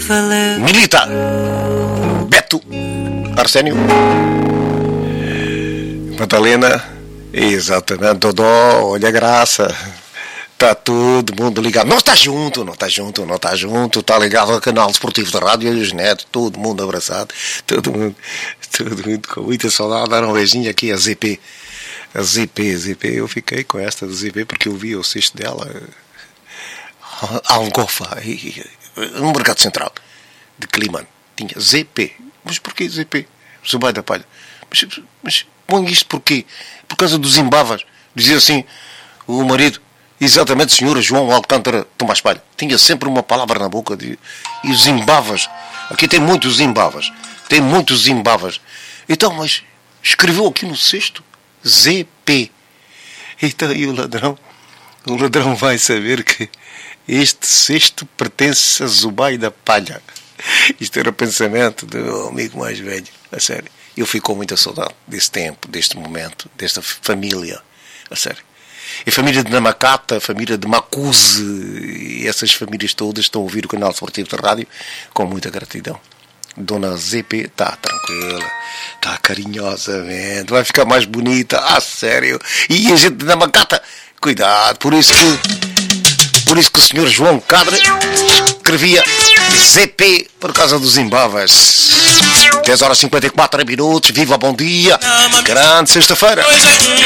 Milita, Beto, Arsénio, Madalena, exatamente, Dodó, olha a graça. Está todo mundo ligado. Não está junto, está ligado ao canal esportivo da rádio e os netos, todo mundo abraçado, todo mundo com muita saudade. Dar um beijinho aqui a ZP. A ZP, eu fiquei com esta da ZP porque eu vi o cesto dela a Algofa, no Mercado Central de Climane. Tinha ZP. Mas porquê ZP? Zubai da Palha. Mas põe isto porquê? Por causa dos Zimbabas. Dizia assim o marido. Exatamente, senhora João Alcântara Tomás Palha. Tinha sempre uma palavra na boca. E os Zimbabas. Aqui tem muitos Zimbabas. Então, mas escreveu aqui no cesto ZP. Então, e o ladrão vai saber que este cesto pertence a Zubai da Palha. Isto era o pensamento do meu amigo mais velho. A sério. Eu fico com muita saudade desse tempo, deste momento, desta família. A sério. E a família de Namacata, a família de Macuse, e essas famílias todas estão a ouvir o canal esportivo da rádio com muita gratidão. Dona ZP está tranquila, está carinhosamente, vai ficar mais bonita, sério. E a gente de Namacata, cuidado, por isso que o senhor João Cadre escrevia ZP por causa dos Zimbabas. 10h54, viva, bom dia, grande sexta-feira.